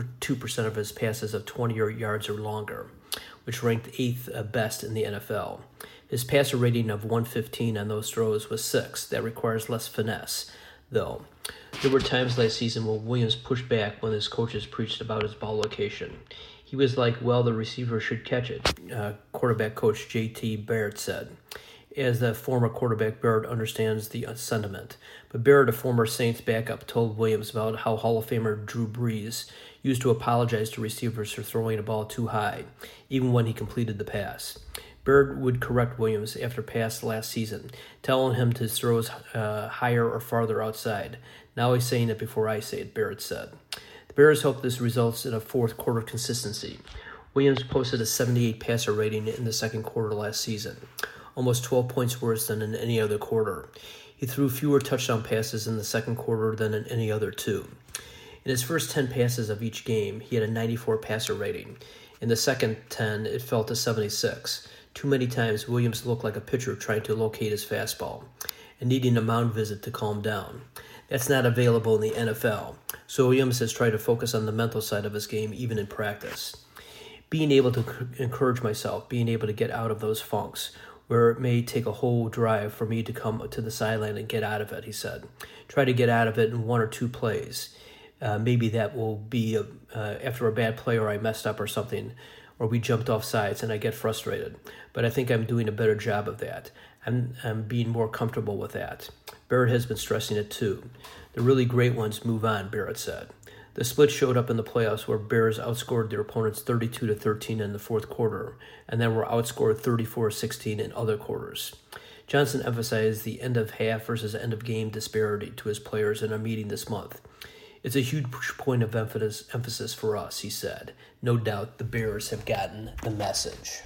42% of his passes of 20 yards or longer, which ranked 8th best in the NFL. His passer rating of 115 on those throws was 6th. That requires less finesse, though. There were times last season when Williams pushed back when his coaches preached about his ball location. He was like, well, the receiver should catch it, quarterback coach J.T. Barrett said. As the former quarterback, Barrett understands the sentiment. But Barrett, a former Saints backup, told Williams about how Hall of Famer Drew Brees used to apologize to receivers for throwing a ball too high, even when he completed the pass. Barrett would correct Williams after pass last season, telling him to throw higher or farther outside. Now he's saying it before I say it, Barrett said. The Bears hope this results in a fourth quarter consistency. Williams posted a 78 passer rating in the second quarter last season, almost 12 points worse than in any other quarter. He threw fewer touchdown passes in the second quarter than in any other two. In his first 10 passes of each game, he had a 94 passer rating. In the second 10, it fell to 76. Too many times, Williams looked like a pitcher trying to locate his fastball and needing a mound visit to calm down. That's not available in the NFL, so Williams has tried to focus on the mental side of his game, even in practice. Being able to encourage myself, being able to get out of those funks, where it may take a whole drive for me to come to the sideline and get out of it, he said. Try to get out of it in one or two plays. Maybe that will be after a bad play or I messed up or something, or we jumped off sides and I get frustrated. But I think I'm doing a better job of that. I'm being more comfortable with that. Barrett has been stressing it too. The really great ones move on, Barrett said. The split showed up in the playoffs where Bears outscored their opponents 32-13 in the fourth quarter, and then were outscored 34-16 in other quarters. Johnson emphasized the end of half versus end of game disparity to his players in a meeting this month. It's a huge point of emphasis for us, he said. No doubt the Bears have gotten the message.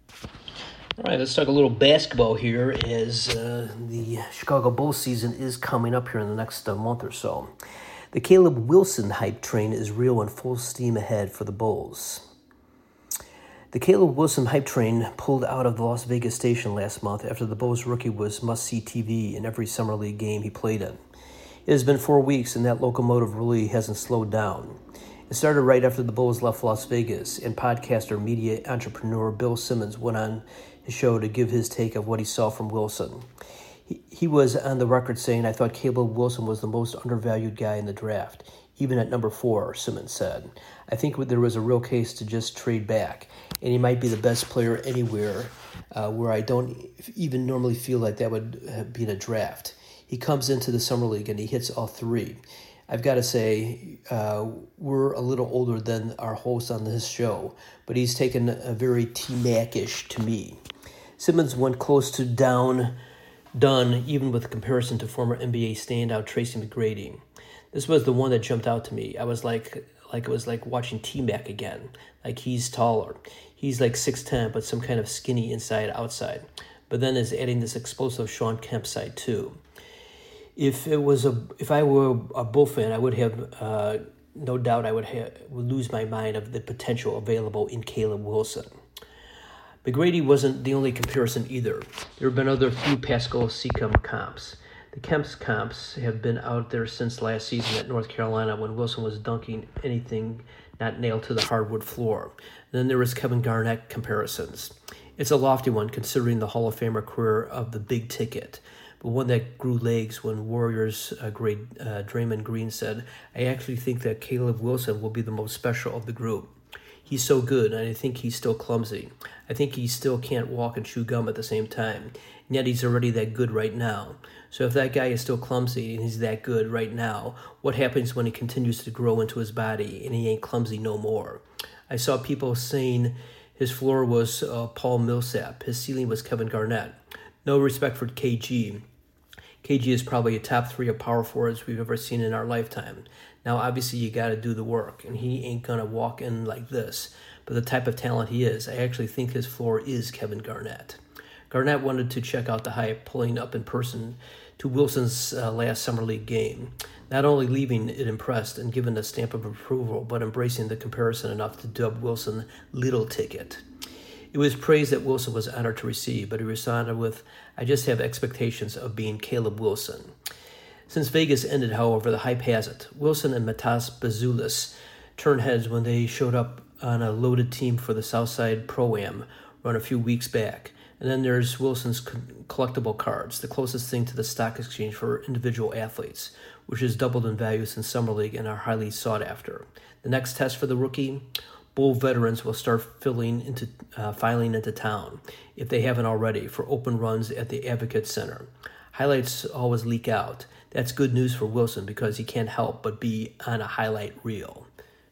All right, let's talk a little basketball here as the Chicago Bulls season is coming up here in the next month or so. The Caleb Wilson hype train is real and full steam ahead for the Bulls. The Caleb Wilson hype train pulled out of the Las Vegas station last month after the Bulls rookie was must-see TV in every summer league game he played in. It has been 4 weeks, and that locomotive really hasn't slowed down. It started right after the Bulls left Las Vegas, and podcaster, media entrepreneur Bill Simmons went on his show to give his take of what he saw from Wilson. He was on the record saying, I thought Caleb Wilson was the most undervalued guy in the draft, even at number 4, Simmons said. I think there was a real case to just trade back, and he might be the best player anywhere where I don't even normally feel like that would be in a draft. He comes into the summer league and he hits all 3. I've got to say, we're a little older than our host on this show, but he's taken a very T-Mac-ish to me. Simmons went close to done, even with comparison to former NBA standout Tracy McGrady. This was the one that jumped out to me. I was like it was like watching T-Mac again. Like he's taller. He's like 6'10", but some kind of skinny inside outside. But then is adding this explosive Shawn Kemp side too. If I were a Bull fan, I would have no doubt I would lose my mind of the potential available in Caleb Wilson. McGrady wasn't the only comparison either. There have been other few Pascal Siakam comps. The Kemp's comps have been out there since last season at North Carolina when Wilson was dunking anything not nailed to the hardwood floor. Then there was Kevin Garnett comparisons. It's a lofty one considering the Hall of Famer career of the big ticket, but one that grew legs when Warriors great Draymond Green said, I actually think that Caleb Wilson will be the most special of the group. He's so good, and I think he's still clumsy. I think he still can't walk and chew gum at the same time, and yet he's already that good right now. So if that guy is still clumsy and he's that good right now, what happens when he continues to grow into his body and he ain't clumsy no more? I saw people saying his floor was Paul Millsap, his ceiling was Kevin Garnett. No respect for KG. KG is probably a top 3 of power forwards we've ever seen in our lifetime. Now, obviously, you got to do the work, and he ain't going to walk in like this. But the type of talent he is, I actually think his floor is Kevin Garnett. Garnett wanted to check out the hype pulling up in person to Wilson's last Summer League game, not only leaving it impressed and given a stamp of approval, but embracing the comparison enough to dub Wilson Little Ticket. It was praise that Wilson was honored to receive, but he responded with, "I just have expectations of being Caleb Wilson." Since Vegas ended, however, the hype has it. Wilson and Matas Bazulis turned heads when they showed up on a loaded team for the Southside Pro-Am run a few weeks back. And then there's Wilson's collectible cards, the closest thing to the stock exchange for individual athletes, which has doubled in value since Summer League and are highly sought after. The next test for the rookie, Bull veterans will start filing into town, if they haven't already, for open runs at the Advocate Center. Highlights always leak out. That's good news for Wilson because he can't help but be on a highlight reel.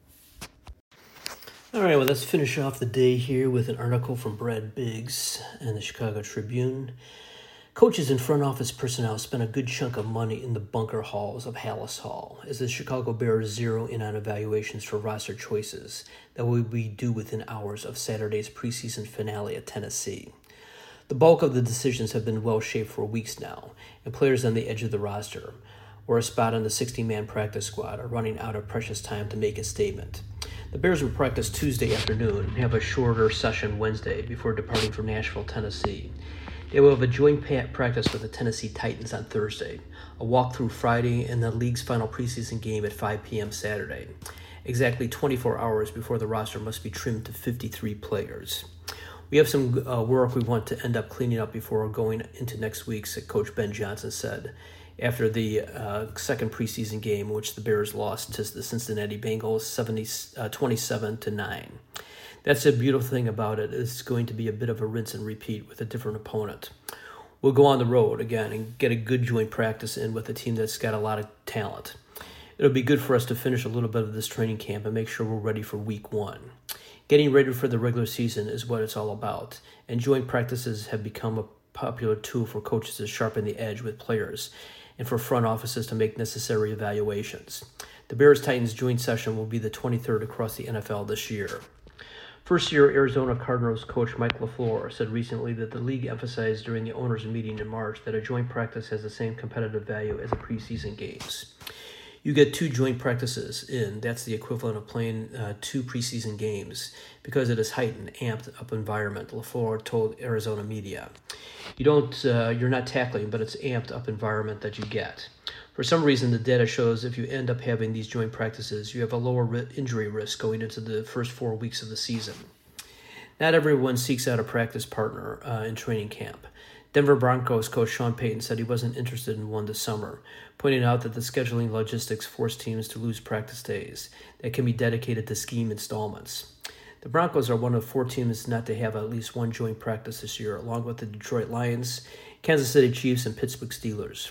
All right, well, let's finish off the day here with an article from Brad Biggs in the Chicago Tribune. Coaches and front office personnel spent a good chunk of money in the bunker halls of Halas Hall as the Chicago Bears zero in on evaluations for roster choices that will be due within hours of Saturday's preseason finale at Tennessee. The bulk of the decisions have been well-shaped for weeks now, and players on the edge of the roster, or a spot on the 60-man practice squad, are running out of precious time to make a statement. The Bears will practice Tuesday afternoon and have a shorter session Wednesday before departing for Nashville, Tennessee. They will have a joint practice with the Tennessee Titans on Thursday, a walkthrough Friday, and the league's final preseason game at 5 p.m. Saturday, exactly 24 hours before the roster must be trimmed to 53 players. We have some work we want to end up cleaning up before going into next week's, Coach Ben Johnson said, after the second preseason game, in which the Bears lost to the Cincinnati Bengals 27-9. That's the beautiful thing about it. It's going to be a bit of a rinse and repeat with a different opponent. We'll go on the road again and get a good joint practice in with a team that's got a lot of talent. It'll be good for us to finish a little bit of this training camp and make sure we're ready for week 1. Getting ready for the regular season is what it's all about, and joint practices have become a popular tool for coaches to sharpen the edge with players and for front offices to make necessary evaluations. The Bears-Titans joint session will be the 23rd across the NFL this year. First-year Arizona Cardinals coach Mike LaFleur said recently that the league emphasized during the owners' meeting in March that a joint practice has the same competitive value as the preseason games. You get 2 joint practices in. That's the equivalent of playing 2 preseason games because it is heightened, amped-up environment, LaFleur told Arizona media. You're not tackling, but it's amped-up environment that you get. For some reason, the data shows if you end up having these joint practices, you have a lower injury risk going into the first 4 weeks of the season. Not everyone seeks out a practice partner in training camp. Denver Broncos coach Sean Payton said he wasn't interested in one this summer, pointing out that the scheduling logistics force teams to lose practice days that can be dedicated to scheme installments. The Broncos are one of 4 teams not to have at least one joint practice this year, along with the Detroit Lions, Kansas City Chiefs, and Pittsburgh Steelers.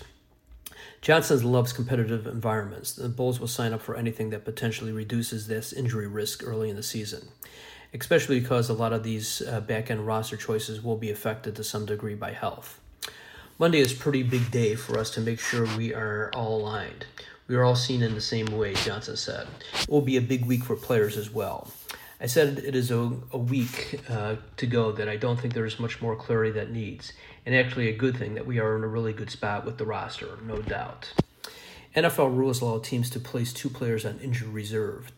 Johnson loves competitive environments. The Bulls will sign up for anything that potentially reduces this injury risk early in the season, especially because a lot of these back-end roster choices will be affected to some degree by health. Monday is a pretty big day for us to make sure we are all aligned. We are all seen in the same way, Johnson said. It will be a big week for players as well. I said it is a week to go that I don't think there is much more clarity that needs, and actually a good thing that we are in a really good spot with the roster, no doubt. NFL rules allow teams to place 2 players on injured reserve,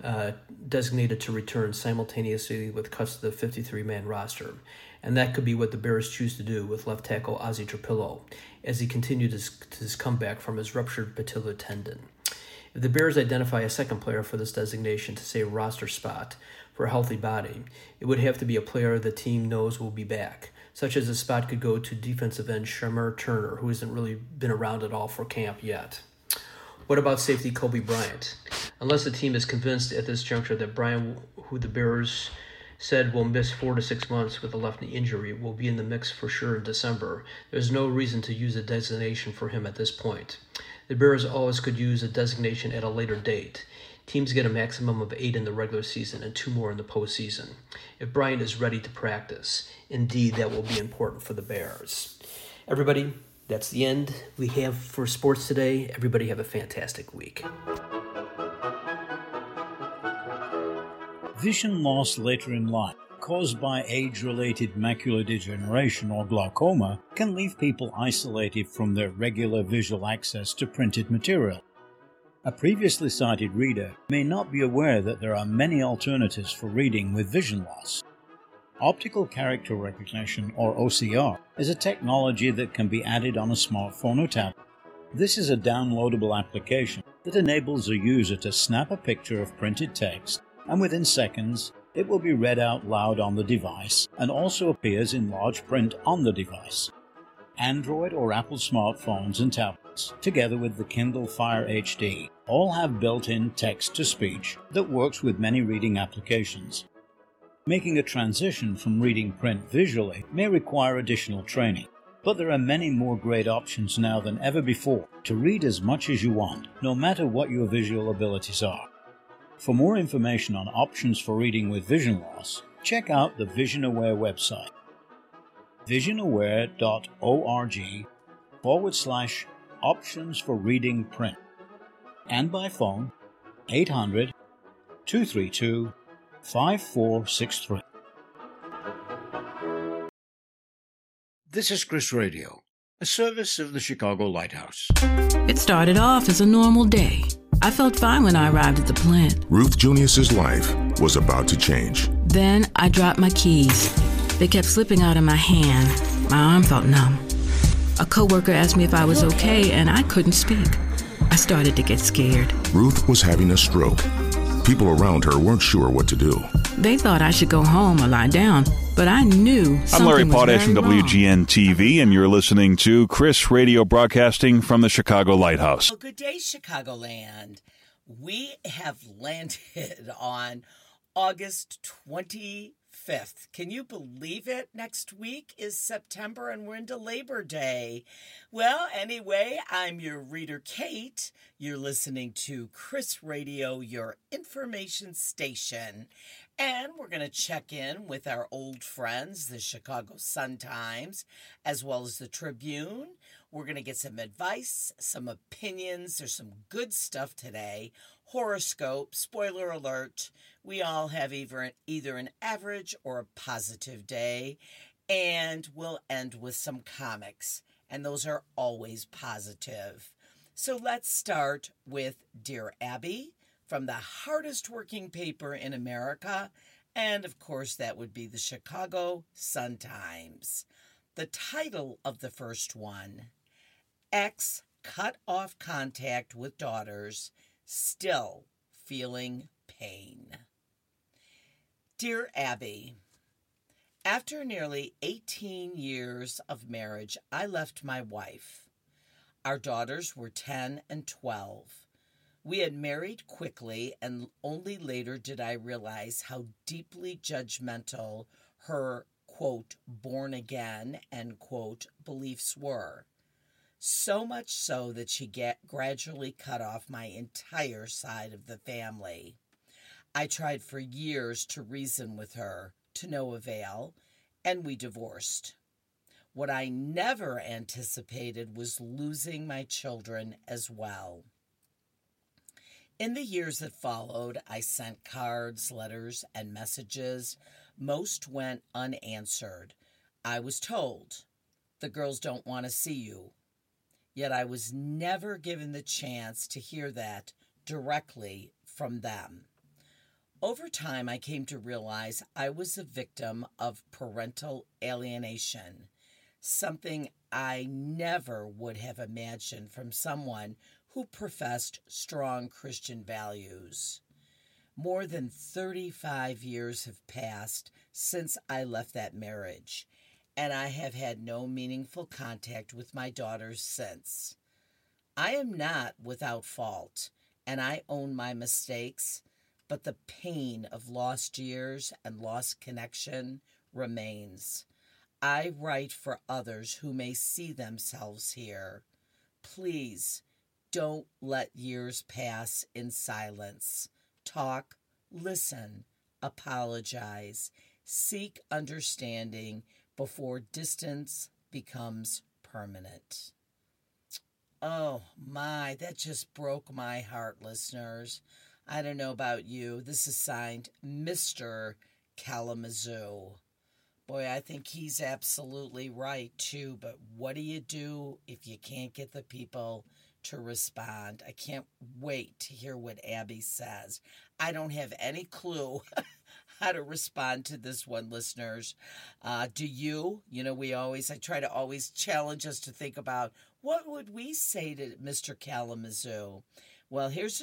designated to return simultaneously with cuts to the 53-man roster, and that could be what the Bears choose to do with left tackle Ozzie Trapillo as he continued his comeback from his ruptured patellar tendon. If the Bears identify a second player for this designation to say a roster spot for a healthy body, it would have to be a player the team knows will be back, such as a spot could go to defensive end Shamar Turner, who hasn't really been around at all for camp yet. What about safety Kobe Bryant? Unless the team is convinced at this juncture that Bryant, who the Bears said will miss 4 to 6 months with a left knee injury, will be in the mix for sure in December, there's no reason to use a designation for him at this point. The Bears always could use a designation at a later date. Teams get a maximum of 8 in the regular season and 2 more in the postseason. If Bryant is ready to practice, indeed that will be important for the Bears. Everybody, That's the end we have for sports today. Everybody have a fantastic week. Vision loss later in life, caused by age-related macular degeneration or glaucoma, can leave people isolated from their regular visual access to printed material. A previously sighted reader may not be aware that there are many alternatives for reading with vision loss. Optical character recognition, or OCR, is a technology that can be added on a smartphone or tablet. This is a downloadable application that enables a user to snap a picture of printed text, and within seconds, it will be read out loud on the device and also appears in large print on the device. Android or Apple smartphones and tablets, together with the Kindle Fire HD, all have built-in text-to-speech that works with many reading applications. Making a transition from reading print visually may require additional training, but there are many more great options now than ever before to read as much as you want, no matter what your visual abilities are. For more information on options for reading with vision loss, check out the VisionAware website, visionaware.org/options for reading print, and by phone 800-232-5463. This is Chris Radio, a service of the Chicago Lighthouse. It started off as a normal day. I felt fine when I arrived at the plant. Ruth Junius's life was about to change. Then I dropped my keys. They kept slipping out of my hand. My arm felt numb. A coworker asked me if I was okay, and I couldn't speak. I started to get scared. Ruth was having a stroke. People around her weren't sure what to do. They thought I should go home or lie down, but I knew something I'm Larry was Potash from very wrong. WGN-TV, and you're listening to Chris Radio broadcasting from the Chicago Lighthouse. Well, good day, Chicagoland. We have landed on August 25th. Can you believe it? Next week is September, and we're into Labor Day. Well, anyway, I'm your reader, Kate. You're listening to Chris Radio, your information station. And we're going to check in with our old friends, the Chicago Sun-Times, as well as the Tribune. We're going to get some advice, some opinions. There's some good stuff today. Horoscope, spoiler alert. We all have either an average or a positive day. And we'll end with some comics. And those are always positive. So let's start with Dear Abby, from the hardest working paper in America, and of course that would be the Chicago Sun-Times. The title of the first one, Ex cut off contact with daughters, still feeling pain. Dear Abby, after nearly 18 years of marriage, I left my wife. Our daughters were 10 and 12. We had married quickly, and only later did I realize how deeply judgmental her, quote, born again, end quote, beliefs were. So much so that she gradually cut off my entire side of the family. I tried for years to reason with her, to no avail, and we divorced. What I never anticipated was losing my children as well. In the years that followed, I sent cards, letters, and messages. Most went unanswered. I was told, the girls don't want to see you. Yet I was never given the chance to hear that directly from them. Over time, I came to realize I was a victim of parental alienation, something I never would have imagined from someone who professed strong Christian values. More than 35 years have passed since I left that marriage, and I have had no meaningful contact with my daughters since. I am not without fault, and I own my mistakes, but the pain of lost years and lost connection remains. I write for others who may see themselves here. Please, don't let years pass in silence. Talk, listen, apologize, seek understanding before distance becomes permanent. Oh, my, that just broke my heart, listeners. I don't know about you. This is signed Mr. Kalamazoo. Boy, I think he's absolutely right, too. But what do you do if you can't get the people to respond? I can't wait to hear what Abby says. I don't have any clue how to respond to this one, listeners. Do you? You know, I try to always challenge us to think about what would we say to Mr. Kalamazoo? Well, here's